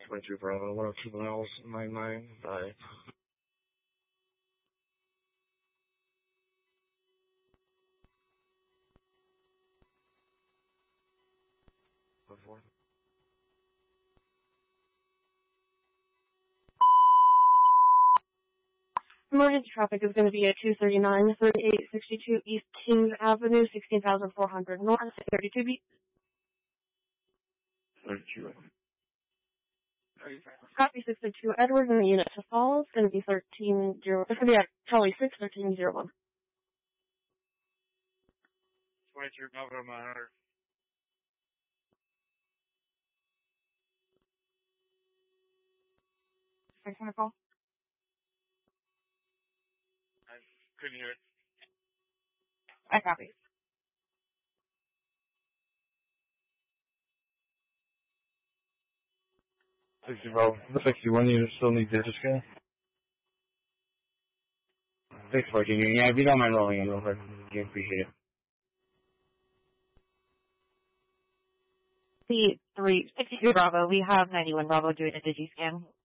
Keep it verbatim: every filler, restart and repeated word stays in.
twenty-two Bravo, one oh two miles, nine nine, bye. Before. Emergency traffic is going to be at two thirty-nine, thirty-eight sixty-two East Kings Avenue, sixteen thousand four hundred North, thirty-two B. thirty-two. Copy six two Edward and the unit to follow is going to be thirteen zero. It's going to be at Kelly six thirteen zero one. twenty-two Bravo, nine hundred. Thanks for the call. I couldn't hear it. I copy. sixty Bravo. The sixty-one unit still needs data scan. Thanks for watching. Yeah, if you don't mind rolling in real quick, I appreciate it. C three sixty-two Bravo. We have ninety-one Bravo doing a digi scan.